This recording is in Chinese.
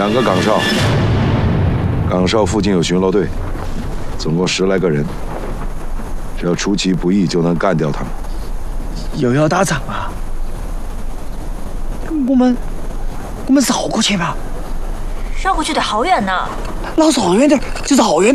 2个岗哨，岗哨附近有巡逻队，总共10来个人，只要出其不意就能干掉他们。 又要打仗啊？我们绕过去吧。 绕过去得好远呢。 老子绕远点，就绕远点。